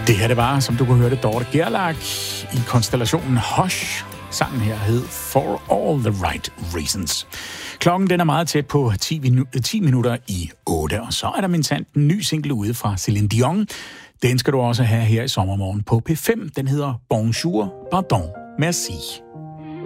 Det her, det var, som du kunne høre det, Dorte Gerlach i konstellationen Hush. Sangen her hed For All the Right Reasons. Klokken den er meget tæt på 10 minutter i 8, og så er der mindstant en ny single ude fra Céline Dion. Den skal du også have her i sommermorgen på P5. Den hedder Bonjour, pardon, merci.